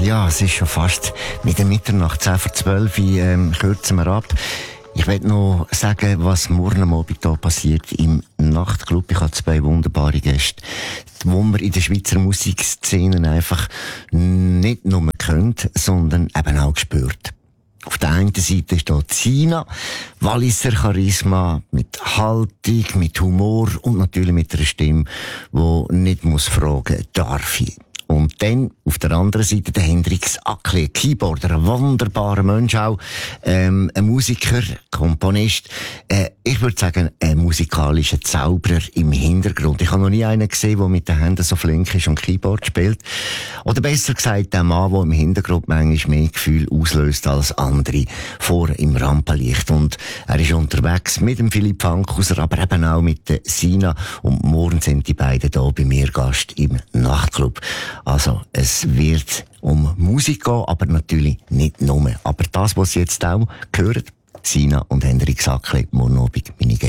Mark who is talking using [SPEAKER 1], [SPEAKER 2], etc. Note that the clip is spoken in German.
[SPEAKER 1] Ja, es ist schon fast mit der Mitternacht, 10:12 kürzen wir ab. Ich will noch sagen, was morgen am Abend hier passiert im Nachtclub. Ich habe 2 wunderbare Gäste, die man in der Schweizer Musikszene einfach nicht nur kennt, sondern eben auch spürt. Auf der einen Seite steht Sina, Walliser Charisma, mit Haltung, mit Humor und natürlich mit einer Stimme, die nicht muss fragen, darf ich? Und dann auf der anderen Seite der Hendrix Akli, Keyboarder, ein wunderbarer Mensch auch, ein Musiker, Komponist, ich würde sagen, ein musikalischer Zauberer im Hintergrund. Ich habe noch nie einen gesehen, der mit den Händen so flink ist und Keyboard spielt. Oder besser gesagt, der Mann, der im Hintergrund manchmal mehr Gefühl auslöst als andere vor im Rampenlicht. Und er ist unterwegs mit dem Philipp Fankhauser, aber eben auch mit der Sina. Und morgen sind die beiden hier bei mir Gast im Nachtclub. Also, es wird um Musik gehen, aber natürlich nicht nur. Aber das, was Sie jetzt auch hören, Sina und Hendrix Akli, morgen Abend meine Gäste.